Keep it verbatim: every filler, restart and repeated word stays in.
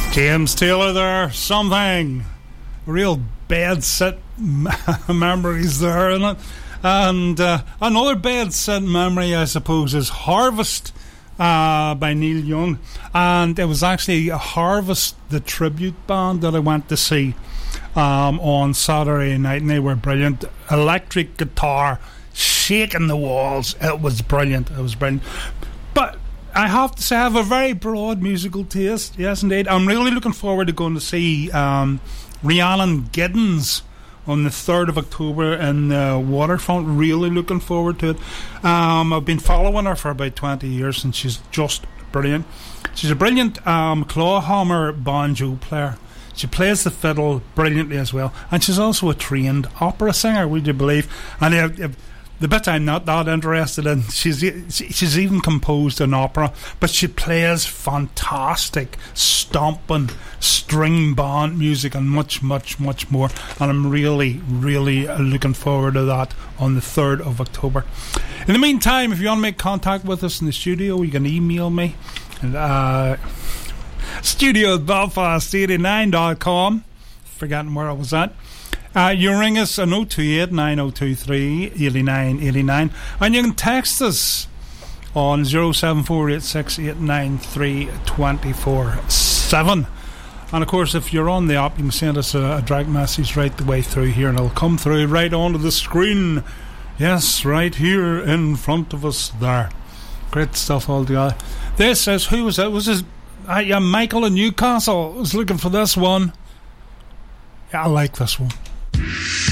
James Taylor there, something. Real bed sit memories there, isn't it? And uh, another bed sit memory, I suppose, is Harvest uh, by Neil Young. And it was actually a Harvest, the tribute band that I went to see um, on Saturday night, and they were brilliant. Electric guitar, shaking the walls. It was brilliant. It was brilliant. But I have to say, I have a very broad musical taste. Yes, indeed. I'm really looking forward to going to see um, Rhiannon Giddens on the third of October in the Waterfront. Really looking forward to it. Um, I've been following her for about twenty years, and she's just brilliant. She's a brilliant um, clawhammer banjo player. She plays the fiddle brilliantly as well, and she's also a trained opera singer, would you believe? And if, if, the bit I'm not that interested in, she's she's even composed an opera, but she plays fantastic stomping string band music and much, much, much more. And I'm really, really looking forward to that on the third of October. In the meantime, if you want to make contact with us in the studio, you can email me. Uh, studio at belfast eighty-nine dot com. Forgetting where I was at. Uh, you ring us on oh two eight, nine oh two three, eight nine eight nine, and you can text us on oh seven four eight six eight nine three two four seven. And of course, if you're on the app, you can send us a, a direct message right the way through here, and it'll come through right onto the screen. Yes, right here in front of us there. Great stuff altogether. This is, who was it? Was this uh, yeah, Michael in Newcastle was looking for this one. Yeah, I like this one.